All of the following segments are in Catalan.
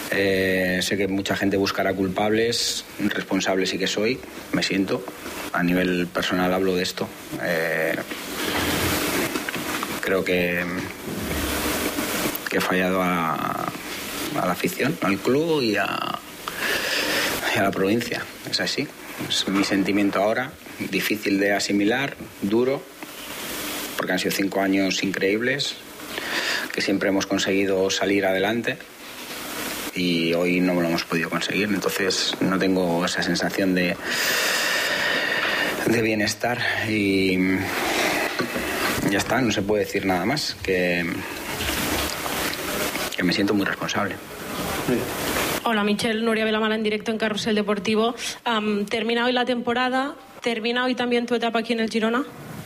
Sé que mucha gente buscará culpables, responsable sí que soy, me siento. A nivel personal hablo de esto. Creo que he fallado a la afición, al club y a la provincia. Es así. Es mi sentimiento ahora, difícil de asimilar, duro, porque han sido 5 años increíbles, que siempre hemos conseguido salir adelante y hoy no lo hemos podido conseguir. Entonces no tengo esa sensación de bienestar y ya está, no se puede decir nada más, que me siento muy responsable. Hola Michel, Nuria Vilamala en directo en Carrusel Deportivo. ¿Termina hoy la temporada? ¿Termina hoy también tu etapa aquí en el Girona?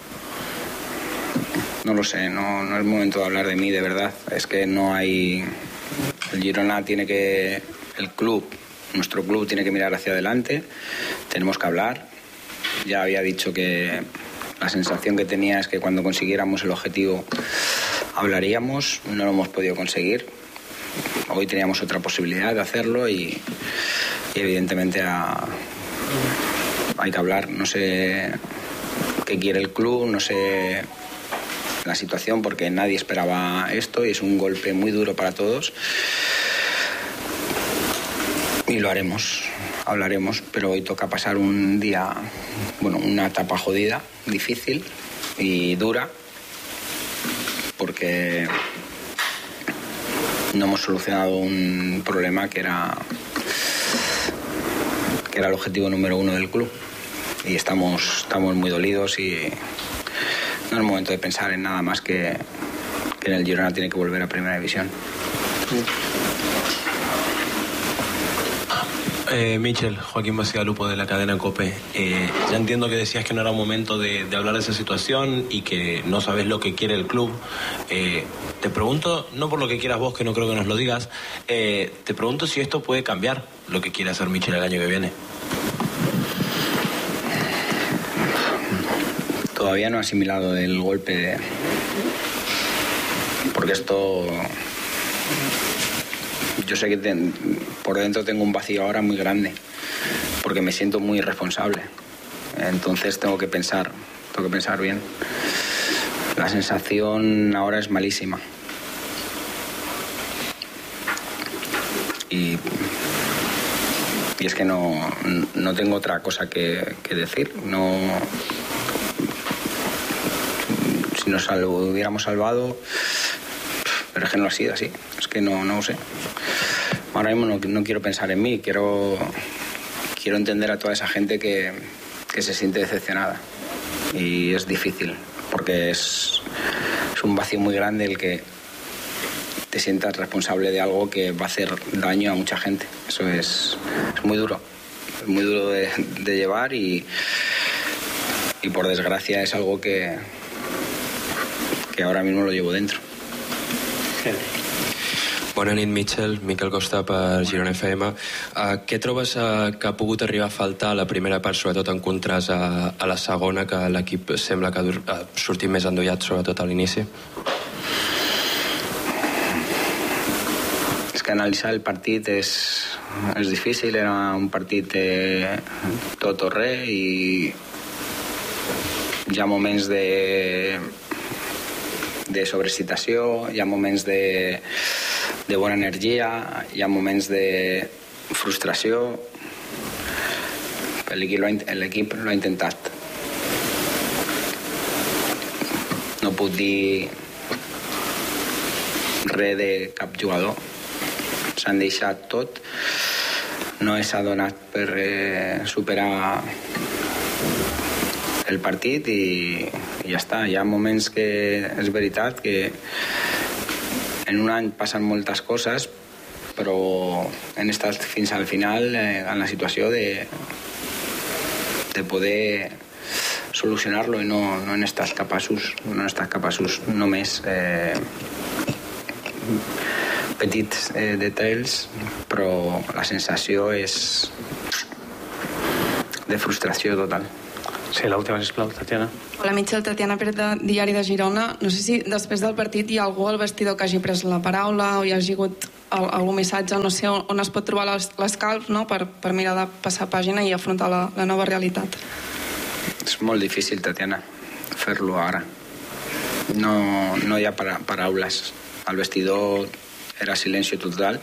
No lo sé, no es momento de hablar de mí, de verdad. Es que no hay... El Girona tiene que... El club, nuestro club tiene que mirar hacia adelante. Tenemos que hablar. Ya había dicho que la sensación que tenía es que cuando consiguiéramos el objetivo hablaríamos. No lo hemos podido conseguir. Hoy teníamos otra posibilidad de hacerlo y evidentemente hay que hablar. No sé qué quiere el club, no sé la situación, porque nadie esperaba esto y es un golpe muy duro para todos. Y lo haremos, hablaremos, pero hoy toca pasar un día, bueno, una etapa jodida, difícil y dura, porque no hemos solucionado un problema que era el objetivo número 1 del club y estamos muy dolidos y no es el momento de pensar en nada más que en el Girona tiene que volver a Primera División. Michel, Joaquín Bacigalupo de la cadena COPE. Ya entiendo que decías que no era momento de hablar de esa situación y que no sabes lo que quiere el club. Te pregunto, no por lo que quieras vos, que no creo que nos lo digas, te pregunto si esto puede cambiar lo que quiere hacer Michel el año que viene. Todavía no he asimilado el golpe, porque esto... Yo sé que por dentro tengo un vacío ahora muy grande, porque me siento muy irresponsable. Entonces tengo que pensar bien. La sensación ahora es malísima. Y es que no tengo otra cosa que decir. Si nos hubiéramos salvado, pero es que no ha sido así. Es que no lo sé. Ahora mismo no quiero pensar en mí, quiero entender a toda esa gente que se siente decepcionada. Y es difícil, porque es un vacío muy grande el que te sientas responsable de algo que va a hacer daño a mucha gente. Eso es muy duro. Es muy duro de llevar y por desgracia es algo que ahora mismo lo llevo dentro. Bona nit, Michel. Miquel Costa per Girona FM. Què trobes que ha pogut arribar a faltar a la primera part, sobretot en contrast a la segona, que l'equip sembla que ha sortit més endollat, sobretot a l'inici? És que analitzar el partit és difícil. Era un partit tot o res i hi ha moments de sobreexcitació, hi ha moments de bona energia, hi ha moments de frustració. L'equip lo ha intentat. No puc dir res de cap jugador. S'han deixat tot. No s'ha donat per superar el partit i ja està. Hi ha moments que és veritat que en un any passen moltes coses, però hem estat fins al final en la situació de poder solucionar-lo i no hem estat capaços només petits detalls, però la sensació és de frustració total. Sí, l'última, sisplau, Tatiana. Hola, Michel, Tatiana Pérez, de Diari de Girona. No sé si després del partit hi ha algú al vestidor que hagi pres la paraula o hi hagi hagut algun missatge, no sé on es pot trobar l'escalf, no? per mirar de passar pàgina i afrontar la nova realitat. És molt difícil, Tatiana, fer-lo ara. No hi ha paraules. Al vestidor era silenci total.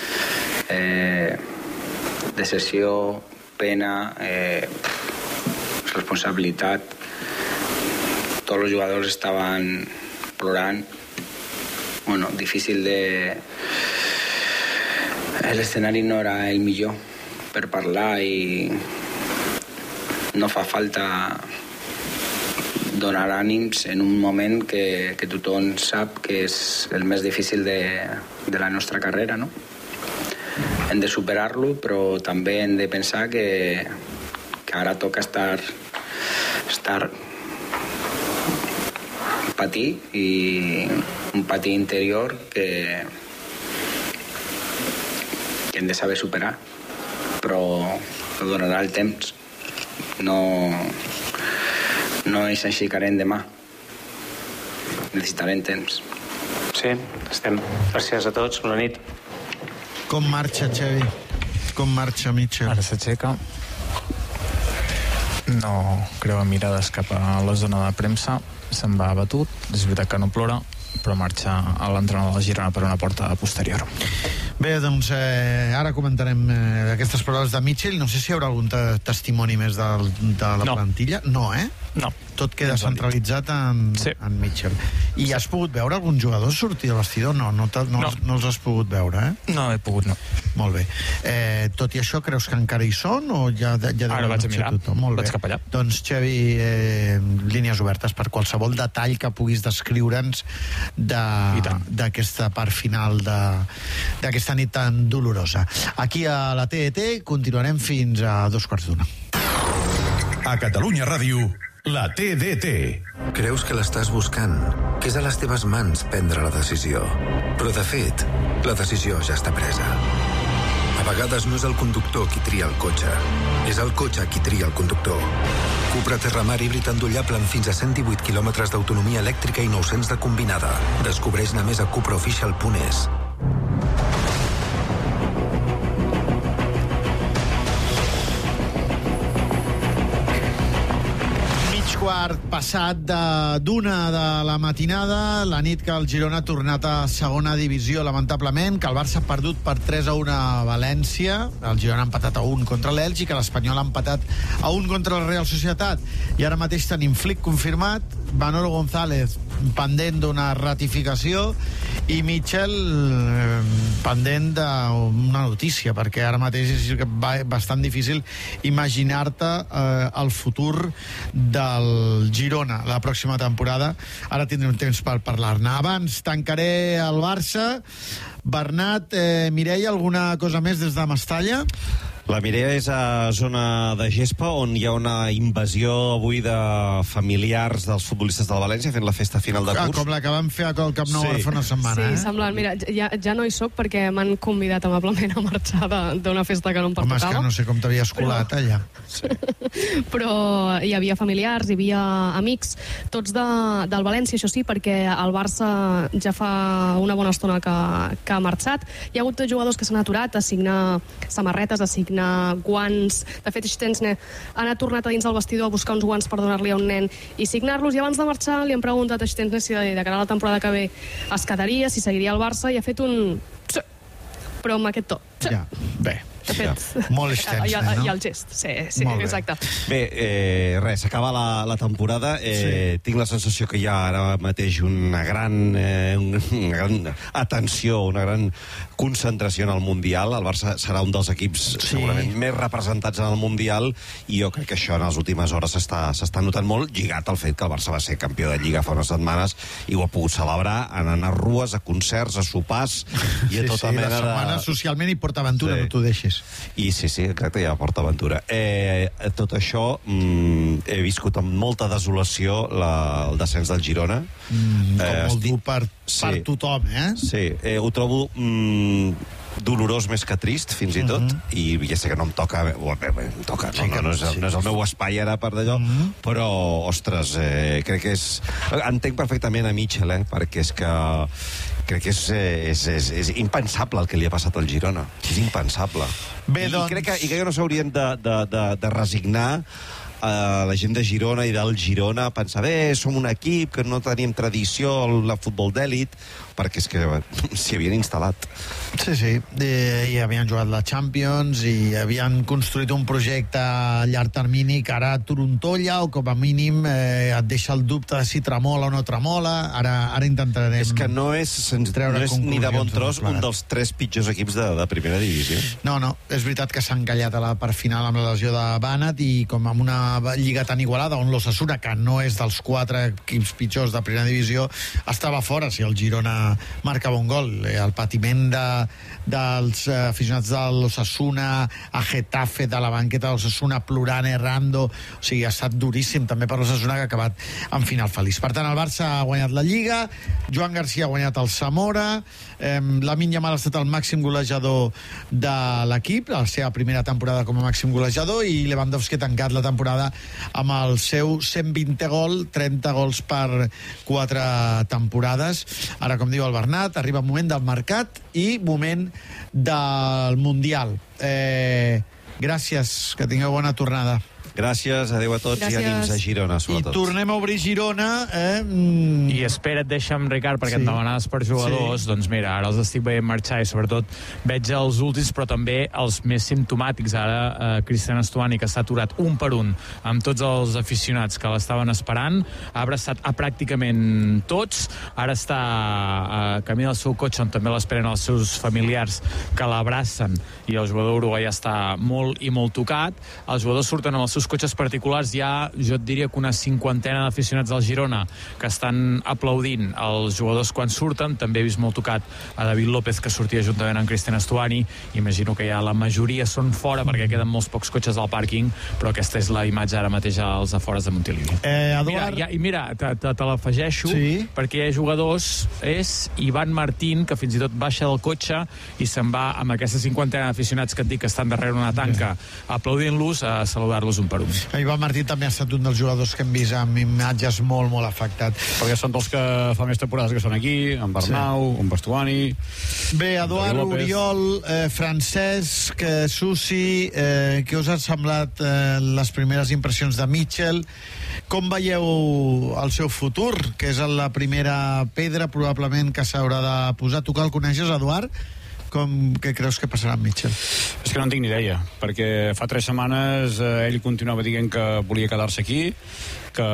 Decepció, pena, responsabilitat. Tots els jugadors estaven plorant. Bueno, difícil de... L'escenari no era el millor per parlar i no fa falta donar ànims en un moment que tothom sap que és el més difícil de la nostra carrera, no? Hem de superar-lo, però també hem de pensar que ara toca estar patir i un patir interior que hem de saber superar, però ho donarà el temps. No ens aixecarem demà. Necessitarem temps. Sí, estem. Gràcies a tots. Bona nit. Com marxa, Xavi? Com marxa, Mitchell? Ara s'aixeca. No creu mirades cap a la zona de premsa. Se'n va abatut. És veritat que no plora, però marxa a l'entrenador de Girona per una porta posterior. Bé, doncs ara comentarem aquestes paraules de Mitchell. No sé si hi haurà algun testimoni més de la plantilla. No, No. Tot queda centralitzat en Mitchell. I has pogut veure algun jugador sortir del vestidor? No els has pogut veure, No he pogut, no. Molt bé. Tot i això, creus que encara hi són o ja ara vaig a mirar, vaig cap allà. Doncs, Xavi, línies obertes per qualsevol detall que puguis descriure'ns d'aquesta part final d'aquesta nit tan dolorosa. Aquí a la TET continuarem fins a 2:15. A Catalunya Ràdio, la TDT. Creus que l'estàs buscant, que és a les teves mans prendre la decisió. Però, de fet, la decisió ja està presa. A vegades no és el conductor qui tria el cotxe, és el cotxe qui tria el conductor. Cupra Terramar híbrid endollable amb fins a 118 quilòmetres d'autonomia elèctrica i 900 de combinada. Descobreix-ne més a cupraofficial.es. Quart passat d'una de la matinada, la nit que el Girona ha tornat a segona divisió, lamentablement, que el Barça ha perdut per 3-1 a València, el Girona ha empatat a 1 contra l'Elx i que l'Espanyol ha empatat a 1 contra la Real Societat. I ara mateix tenim Flick confirmat, Manolo González pendent d'una ratificació i Mitchell pendent d'una notícia, perquè ara mateix és bastant difícil imaginar-te el futur del Girona la pròxima temporada. Ara tindrem temps per parlar-ne. Abans tancaré el Barça. Bernat, Mireia, alguna cosa més des de Mestalla? La Mireia és a zona de gespa, on hi ha una invasió avui de familiars dels futbolistes del València fent la festa final de curs. Com la que vam fer al Camp Nou fa una setmana. Sí, semblant. Mira, ja no hi soc perquè m'han convidat amablement a marxar d'una festa que no em pertocava. Home, és que no sé com t'havies colat allà. Sí. Però hi havia familiars, hi havia amics, tots del València, això sí, perquè el Barça ja fa una bona estona que ha marxat. Hi ha hagut jugadors que s'han aturat a signar samarretes, a signar guants. De fet, Stensne ha tornat a dins del vestidor a buscar uns guants per donar-li a un nen i signar-los, i abans de marxar li han preguntat a Stensne si de cara a la temporada que ve es quedaria, si seguiria al Barça, i ha fet un... però amb aquest to. Ja, bé. De fet, molt extens, no? I el gest, sí, exacte. Bé, res, s'acaba la temporada. Tinc la sensació que hi ha ara mateix una gran atenció, una gran concentració en el Mundial. El Barça serà un dels equips segurament més representats en el Mundial, i jo crec que això en les últimes hores s'està notant molt, lligat al fet que el Barça va ser campió de Lliga fa unes setmanes i ho ha pogut celebrar anant a rues, a concerts, a sopars i a tota mena de... La setmana socialment i PortAventura, no t'ho deixis. I sí, exacte, ja PortAventura. Tot això he viscut amb molta desolació el descens del Girona. Molt dur per tothom, Sí, ho trobo dolorós més que trist, fins i tot, i ja sé que no em toca, no és el meu espai ara per d'allò, però, ostres, crec que és... Entenc perfectament a Mitchell, perquè és que crec que és impensable el que li ha passat al Girona. És impensable. Bé, I crec que no s'haurien de resignar la gent de Girona i del Girona a pensar, som un equip que no tenim tradició al futbol d'èlit, perquè és que s'hi havien instal·lat. Sí, i havien jugat la Champions i havien construït un projecte a llarg termini que ara torontolla o com a mínim et deixa el dubte de si tremola o no tremola. Ara intentarem... És que no és ni de bon tros un dels 3 pitjors equips de primera divisió. No, és veritat que s'ha encallat a la part final amb la lesió de Bannat i com amb una lliga tan igualada on l'Osasuna, que no és dels 4 equips pitjors de primera divisió, estava fora si el Girona marcava un gol. El patiment dels aficionats de l'Osasuna, a Getafe, de la banqueta de l'Osasuna, plorant, errando, o sigui, ha estat duríssim també per l'Osasuna, que ha acabat en final feliç. Per tant, el Barça ha guanyat la Lliga, Joan García ha guanyat el Zamora, Lamine Yamal ha estat el màxim golejador de l'equip, la seva primera temporada com a màxim golejador, i Lewandowski ha tancat la temporada amb el seu 120è gol, 30 gols per 4 temporades. Ara, com diu el Bernat, arriba el moment del mercat i moment del Mundial. Gràcies, que tingueu bona tornada. Gràcies, adeu a tots. Gràcies. I ànims a Girona, sobretot. I tornem a obrir Girona. I espera't, deixa'm, Ricard, perquè em demanaves per jugadors. Doncs mira, ara els estic veient marxar i sobretot veig els últims, però també els més simptomàtics. Ara, Cristian Estuani, que s'ha aturat un per un amb tots els aficionats que l'estaven esperant, ha abraçat a pràcticament tots. Ara està a camí del seu cotxe, on també l'esperen els seus familiars, que l'abracen, i el jugador uruguaià està molt i molt tocat. Els jugadors surten amb els seus cotxes particulars. Hi ha, jo et diria que una 50ena d'aficionats del Girona que estan aplaudint els jugadors quan surten. També he vist molt tocat a David López, que sortia juntament amb Cristian Estuani. Imagino que ja la majoria són fora perquè queden molts pocs cotxes al pàrquing, però aquesta és la imatge ara mateix als afores de Montilivi. Mira, te l'afegeixo, perquè hi ha jugadors, és Ivan Martín, que fins i tot baixa del cotxe i se'n va amb aquesta 50ena d'aficionats que et dic que estan darrere una tanca aplaudint-los, a saludar-los un per un. Ivan Martín també ha estat un dels jugadors que hem vist amb imatges molt, molt afectat. Perquè són dels que fa més temporades que són aquí, en Bernau, en Bastuani... Bé, Eduard, Oriol, Francesc, Susi, què us han semblat les primeres impressions de Mitchell? Com veieu el seu futur, que és la primera pedra probablement que s'haurà de posar? Tu que el coneixes, Eduard? Què creus que passarà amb Mitchell? És que no en tinc ni idea, perquè fa 3 setmanes ell continuava dient que volia quedar-se aquí, que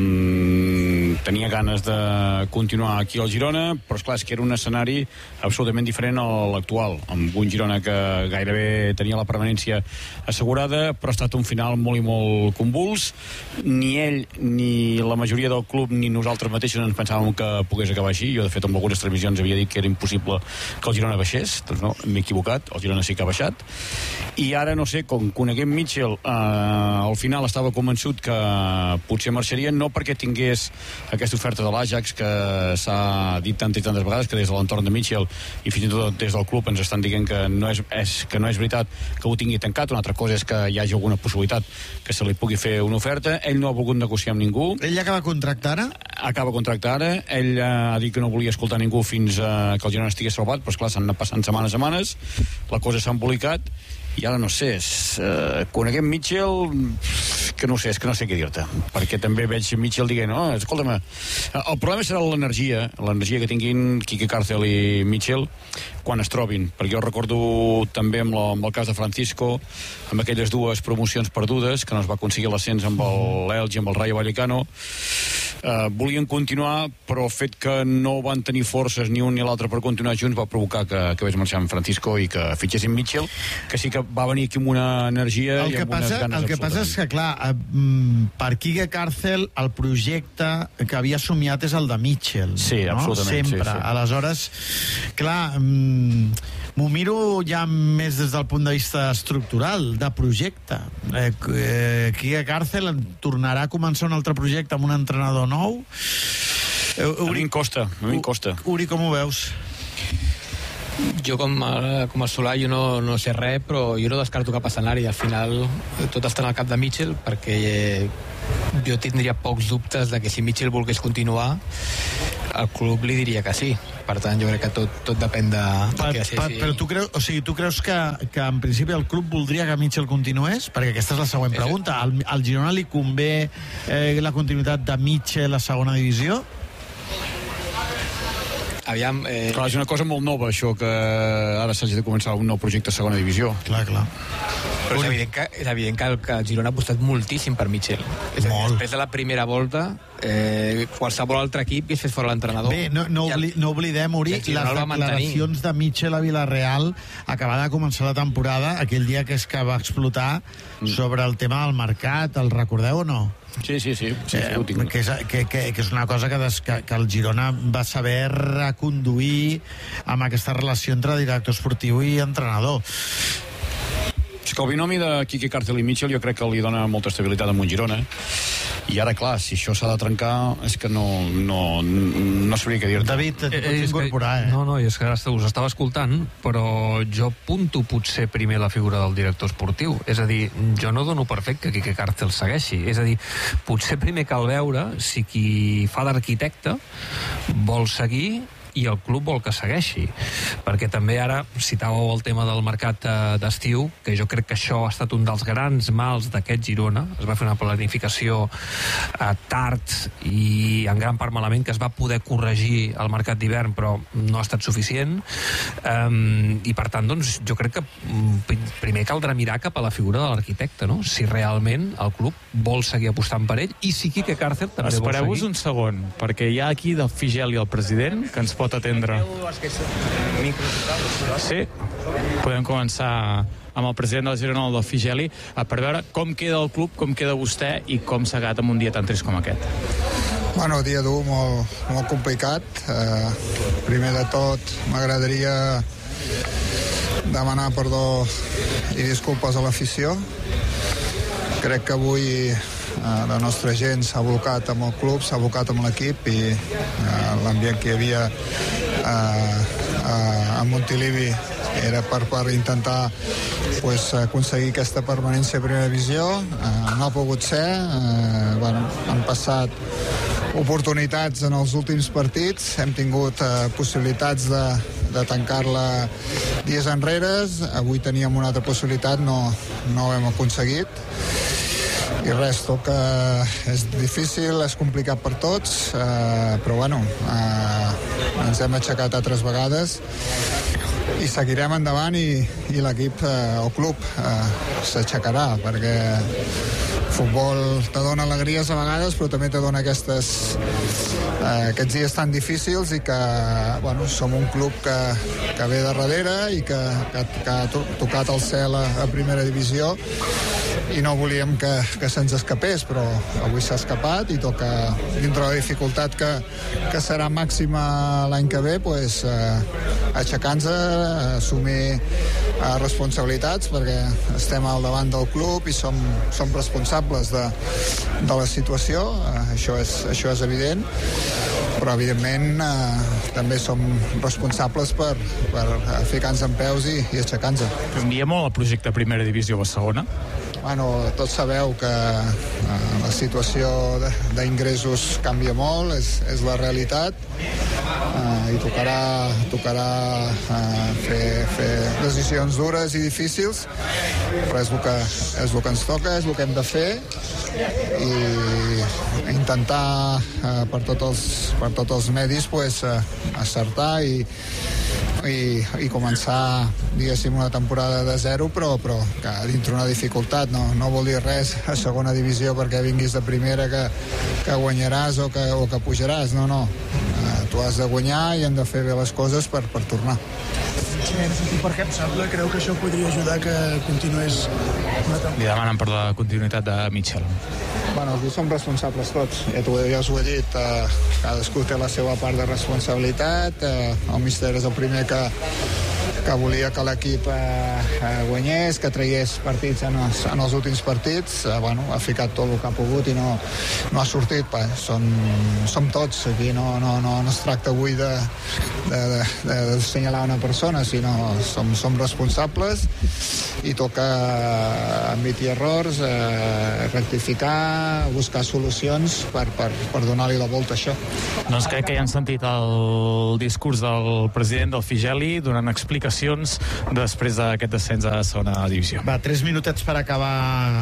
tenia ganes de continuar aquí al Girona, però esclar, és que era un escenari absolutament diferent a l'actual, amb un Girona que gairebé tenia la permanència assegurada, però ha estat un final molt i molt convuls. Ni ell, ni la majoria del club, ni nosaltres mateixos ens pensàvem que pogués acabar així. Jo, de fet, amb algunes televisions havia dit que era impossible que el Girona baixés. Doncs no, m'he equivocat, el Girona sí que ha baixat. I ara, no sé, com coneguem Mitchell, al final estava convençut que potser marxaria, no perquè tingués aquesta oferta de l'Ajax, que s'ha dit tantes i tantes vegades, que des de l'entorn de Mitchell i fins i tot des del club ens estan dient que no és veritat que ho tingui tancat. Una altra cosa és que hi hagi alguna possibilitat que se li pugui fer una oferta. Ell no ha volgut negociar amb ningú. Ell acaba contracte ara? Acaba contracte ara. Ell ha dit que no volia escoltar ningú fins que el Girona estigués salvat, però esclar, s'han anat passant setmanes, la cosa s'ha embolicat i ara no sé, coneguem Mitchell, que no sé què dir-te, perquè també veig Mitchell dient, no, escolta'm, el problema serà l'energia que tinguin Quique Cárcel i Mitchell quan es trobin, perquè jo recordo també amb el cas de Francisco, amb aquelles 2 promocions perdudes, que no es va aconseguir l'ascens amb l'Elche i amb el Rayo Vallecano. Volien continuar, però el fet que no van tenir forces ni un ni l'altre per continuar junts va provocar que acabés marxant Francisco i que fitxessin Mitchell, que sí que va venir aquí amb una energia i amb unes ganes. El que passa és que, clar, per Quique Cárcel el projecte que havia somiat és el de Mitchell. Sí, no? absolutament. Sempre. Sí. Aleshores, clar, m'ho miro ja més des del punt de vista estructural, de projecte. Quique Cárcel tornarà a començar un altre projecte amb un entrenador nou. A mi em costa. Uri, com ho veus? Jo com a Solà jo no sé res, però jo no descarto cap escenari. Al final tot està en el cap de Mitchell, perquè jo tindria pocs dubtes de que si Mitchell volgués continuar El club li diria que sí. Per tant, jo crec que tot depèn de què decideixi. Però tu creus que en principi el club voldria que Mitchell continués? Perquè aquesta és la següent pregunta. Al Girona li convé la continuïtat de Mitchell a segona divisió? Aviam... Clar, és una cosa molt nova, això, que ara s'hagi de començar un nou projecte a segona divisió. Clar. Però és evident que el Girona ha apostat moltíssim per Mitchell. És a dir, després de la primera volta, qualsevol altre equip hagués fet fora l'entrenador. Bé, no oblidem, Uri, les declaracions de Mitchell a Villarreal acabada de començar la temporada, aquell dia que va explotar sobre el tema del mercat, el recordeu o no? Sí, ho tinc. Que és una cosa que el Girona va saber reconduir amb aquesta relació entre director esportiu i entrenador. És que el binomi de Quique Cárcel i Mitchell jo crec que li dona molta estabilitat a un Girona, i ara, clar, si això s'ha de trencar és que no sabria què dir-te. David, et pots incorporar, No, i és que ara us estava escoltant, però jo punto potser primer la figura del director esportiu. És a dir, jo no dono per fet que Quique Cárcel segueixi. És a dir, potser primer cal veure si qui fa d'arquitecte vol seguir i el club vol que segueixi, perquè també ara citàveu el tema del mercat d'estiu, que jo crec que això ha estat un dels grans mals d'aquest Girona. Es va fer una planificació tard i en gran part malament, que es va poder corregir al mercat d'hivern, però no ha estat suficient, i per tant, doncs, jo crec que primer caldrà mirar cap a la figura de l'arquitecte, no? Si realment el club vol seguir apostant per ell, i si Quique Cárcel també vol seguir. Espereu-vos un segon, perquè hi ha aquí del Figeli el president, que ens pot atendre. Sí, podem començar amb el president del Girona, el del Figeli, per veure com queda el club, com queda vostè i com s'ha quedat en un dia tan trist com aquest. Bueno, dia dur, molt complicat. Primer de tot, m'agradaria demanar perdó i disculpes a l'afició. Crec que avui la nostra gent s'ha volcat amb el club, s'ha volcat amb l'equip, i l'ambient que hi havia a Montilivi era per intentar aconseguir aquesta permanència a primera divisió. No ha pogut ser. Han passat oportunitats en els últims partits, hem tingut possibilitats de tancar-la dies enrere. Avui teníem una altra possibilitat, no ho hem aconseguit. I res, és difícil, és complicat per tots, però ens hem aixecat altres vegades i seguirem endavant, i l'equip, el club, s'aixecarà, perquè el futbol te dona alegries a vegades, però també te dona aquests dies tan difícils, i que som un club que ve de darrere i que ha tocat el cel a primera divisió, i no volíem que se'ns escapés, però avui s'ha escapat, i toca, dintre la dificultat que serà màxima l'any que ve, aixecar-nos, assumir responsabilitats, perquè estem al davant del club i som responsables de la situació. Això és evident, però evidentment també som responsables per ficar-nos en peus i aixecar-nos. Canvia molt el projecte Primera Divisió a segona? Tots sabeu que la situació d'ingressos canvia molt, és la realitat, i tocarà fer decisions dures i difícils, però és el que ens toca, és el que hem de fer, i intentar per tots els medis acertar i començar, diguéssim, una temporada de zero, però que dintre una dificultat. No vol dir res a segona divisió perquè vinguis de primera que guanyaràs o que pujaràs. No. Tu has de guanyar i hem de fer bé les coses per tornar. I per què em sembla? Creu que això podria ajudar que continués una temporada? Li demanen per la continuïtat de Mitchell. Aquí som responsables tots, ja us ho he dit, cadascú té la seva part de responsabilitat, el míster és el primer que que volia que l'equip guanyés, que tragués partits en els últims partits. Bueno, ha ficat tot el que ha pogut i no ha sortit. Som tots aquí, no es tracta avui d'assenyalar una persona, sinó som responsables i toca admitir errors, rectificar, buscar solucions per donar-li la volta a això. Doncs crec que ja han sentit el discurs del president del Figeli donant explicacions després d'aquest descens a segona divisió. Va, 3 minutets per acabar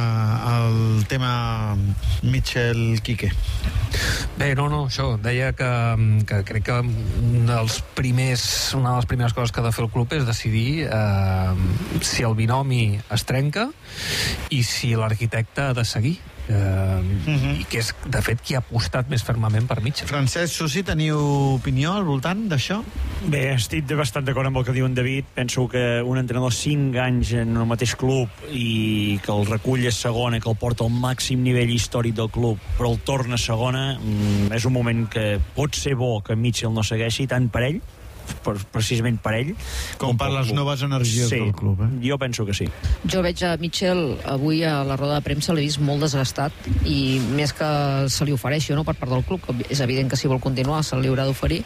el tema Mitchell Quique. Bé, això, deia que crec que una de les primeres coses que ha de fer el club és decidir si el binomi es trenca i si l'arquitecte ha de seguir. I que és, de fet, qui ha apostat més fermament per Mitchell. Francesc, Susi, teniu opinió al voltant d'això? Bé, estic bastant d'acord amb el que diu en David. Penso que un entrenador 5 anys en el mateix club i que el recull és segona, que el porta al màxim nivell històric del club, però el torna a segona, és un moment que pot ser bo que Mitchell no segueixi, tant per ell, precisament per ell, com per les noves energies del club. Jo penso que sí. Jo veig a Mitchell avui a la roda de premsa, l'he vist molt desgastat, i més que se li ofereixi per part del club, que és evident que si vol continuar se li haurà d'oferir,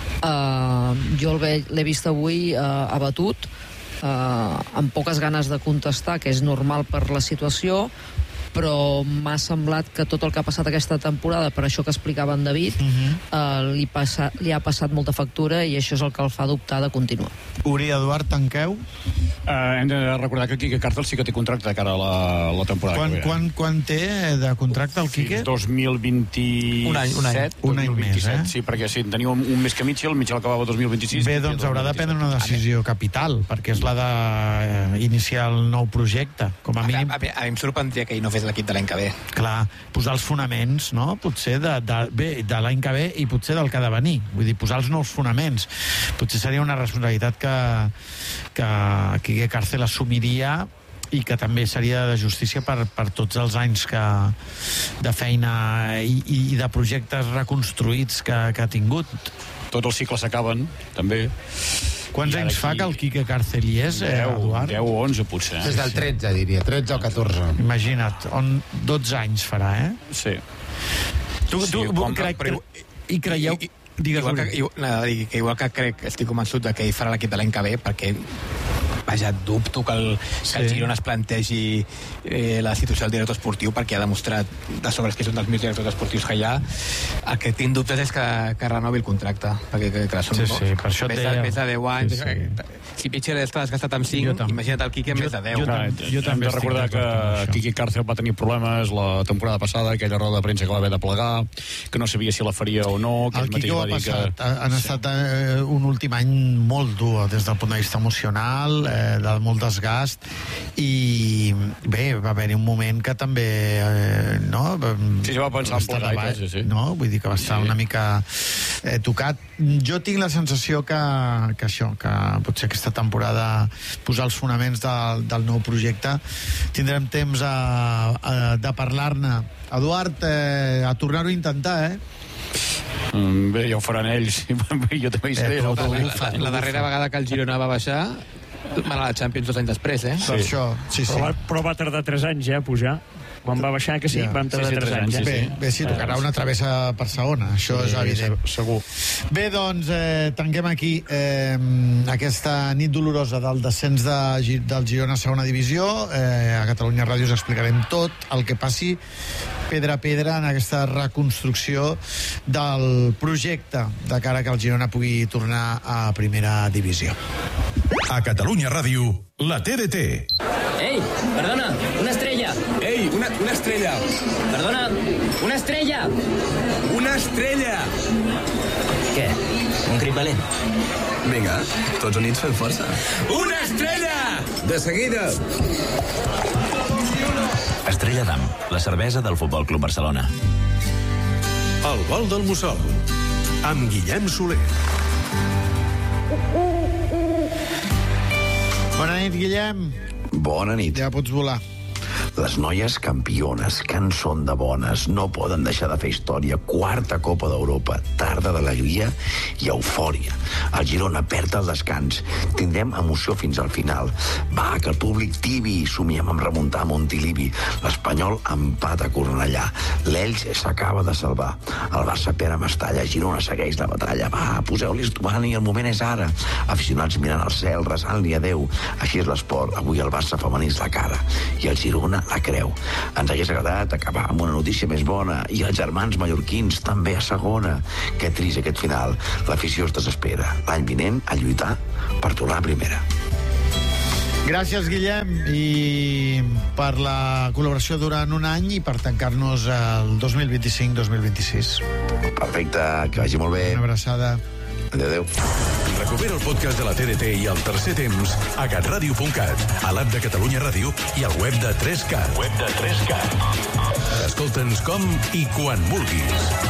jo l'he vist avui abatut, amb poques ganes de contestar, que és normal per la situació, però m'ha semblat que tot el que ha passat aquesta temporada, per això que explicava en David, li ha passat molta factura i això és el que el fa dubtar de continuar. Uri, Eduard, tanqueu? Hem de recordar que Quique Cárcel sí que té contracte de cara a la temporada que ve. Quan té de contracte el Quique? Fins 2027. Un any més, eh? Sí, perquè si tenia un més que Mitchell acabava 2026. Bé, doncs haurà de prendre una decisió capital, perquè és la d'iniciar el nou projecte, com a mínim. A mi em sorprendria que ell no fes l'equip de l'any que ve. Clar, posar els fonaments, no? Potser de l'any que ve i potser del que ha de venir. Vull dir, posar els nous fonaments. Potser seria una responsabilitat que Quique Cárcel assumiria i que també seria de justícia per tots els anys de feina i de projectes reconstruïts que ha tingut. Tots els cicles s'acaben, també. Quants anys fa que el Quique Cárcel hi és, Eduard? 10 o 11, potser. Des del 13, diria. 13 o 14. Imagina't, 12 anys farà, eh? Sí. I creieu... Igual que crec, estic convençut que ell farà l'equip de l'any que ve, perquè vaja, dubto que el Girona es plantegi la situació del director esportiu, perquè ha demostrat de sobres que és un dels millors directors esportius que hi ha. El que tinc dubtes és que renovi el contracte, perquè clar, són per això més de 10 anys. Si Mitchell està desgastat amb 5, imagina't el Quique més de 10. Jo també he de recordar que Quique Cárcel va tenir problemes la temporada passada, aquella roda de premsa que va haver de plegar, que no sabia si la faria o no, que el Quique ho ha passat. Han estat un últim any molt dur des del punt de vista emocional, de molt desgast, i bé, va haver-hi un moment que també sí, va pensar en plegar, no? Vull dir que va estar una mica tocat. Jo tinc la sensació que potser aquesta temporada posar els fonaments del nou projecte tindrem temps de parlar-ne. Eduard, a tornar-ho a intentar, Bé, ja ho faran ells. Jo també hi seré. La darrera vegada que el Girona va baixar va anar a la Champions 2 anys després, Per això, sí. Però va tardar 3 anys, a pujar. Quan va baixar, que sí, vam tardar 3 anys. Bé, sí, tocarà una travessa per segona, això és evident. Segur. Bé, doncs, tanquem aquí aquesta nit dolorosa del descens del Girona a segona divisió. A Catalunya Ràdio us explicarem tot el que passi pedra a pedra en aquesta reconstrucció del projecte de cara que el Girona pugui tornar a primera divisió. A Catalunya Ràdio, la TDT. Ei, perdona, una estrella. Ei, una estrella. Perdona, una estrella. Una estrella. Què? Un crit valent? Vinga, tots units fem força. Una estrella! De seguida. Estrella d'Am, la cervesa del Futbol Club Barcelona. El gol del Mussol, amb Guillem Soler. Bona nit, Guillem. Bona nit. Ja pots volar. Les noies campiones, que en són de bones, no poden deixar de fer història. Quarta Copa d'Europa, tarda d'alegria i eufòria. El Girona perd el descans. Tindrem emoció fins al final. Va, que el públic tibi, somiem amb remuntar a Montilivi. L'Espanyol empata a Cornellà. L'Elx s'acaba de salvar. El Barça perd a Mestalla. Girona segueix la batalla. Va, poseu-li estovant i el moment és ara. Aficionats mirant al cel, resant-li adeu. Així és l'esport. Avui el Barça femení és la cara i el Girona la creu. Ens hagués agradat acabar amb una notícia més bona i els germans mallorquins també a segona. Que trist aquest final. L'afició es desespera. L'any vinent a lluitar per tornar a primera. Gràcies, Guillem, i per la col·laboració durant un any i per tancar-nos el 2025-2026. Perfecte, que vagi molt bé. Una abraçada. Adéu. Recupera el podcast de la TDT i el Tercer Temps a catradio.cat, a l'app de Catalunya Ràdio i al web de 3Cat. Escolta'ns com i quan vulguis.